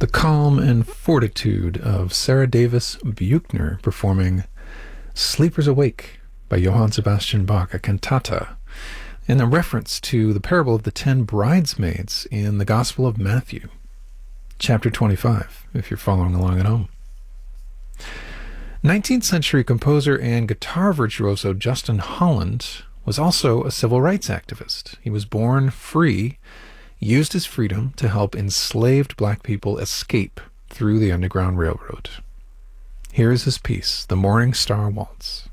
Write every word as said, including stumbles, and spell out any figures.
The calm and fortitude of Sarah Davis Buchner performing Sleepers Awake by Johann Sebastian Bach, a cantata, in a reference to the parable of the ten bridesmaids in the Gospel of Matthew, chapter twenty-five, if you're following along at home. nineteenth century composer and guitar virtuoso Justin Holland was also a civil rights activist. He was born free, used his freedom to help enslaved black people escape through the Underground Railroad. Here is his piece, The Morning Star Waltz.